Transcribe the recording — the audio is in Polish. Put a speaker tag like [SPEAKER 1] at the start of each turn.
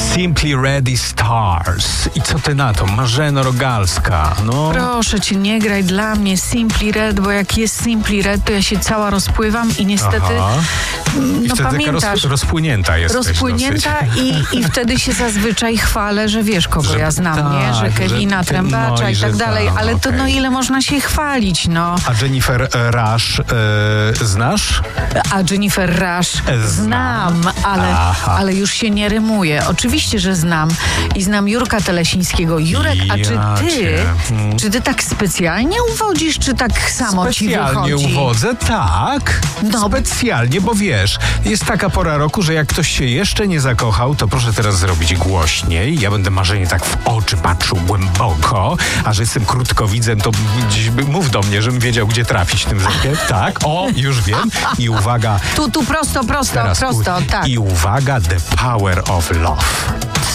[SPEAKER 1] Simply Ready Stars. I co ty na to? Marzeno Rogalska. No.
[SPEAKER 2] Proszę cię, nie graj dla mnie Simply Red, bo jak jest Simply Red, to ja się cała rozpływam i niestety,
[SPEAKER 1] I
[SPEAKER 2] no
[SPEAKER 1] wtedy
[SPEAKER 2] pamiętasz,
[SPEAKER 1] rozpłynięta jesteś
[SPEAKER 2] rozpłynięta i wtedy się zazwyczaj chwalę, że wiesz, kogo ja znam,
[SPEAKER 1] tak,
[SPEAKER 2] nie? Że Kevina Trębacza i tak dalej, ale to no ile można się chwalić, no.
[SPEAKER 1] A Jennifer Rush znasz?
[SPEAKER 2] A Jennifer Rush znam, ale już się nie rymuje. Oczywiście, że znam. I znam Jurka Telesińskiego. Jurek, a czy ty tak specjalnie uwodzisz, czy tak samo ci wychodzi?
[SPEAKER 1] Specjalnie uwodzę, tak.
[SPEAKER 2] No.
[SPEAKER 1] Specjalnie, bo wiesz, jest taka pora roku, że jak ktoś się jeszcze nie zakochał, to proszę teraz zrobić głośniej. Ja będę marzenie tak w oczy patrzył głęboko, a że jestem krótkowidzem, to gdzieś mów do mnie, żebym wiedział, gdzie trafić tym wzrokiem. Tak, już wiem. I uwaga.
[SPEAKER 2] Tu prosto, tak.
[SPEAKER 1] I uwaga, The Power of Love.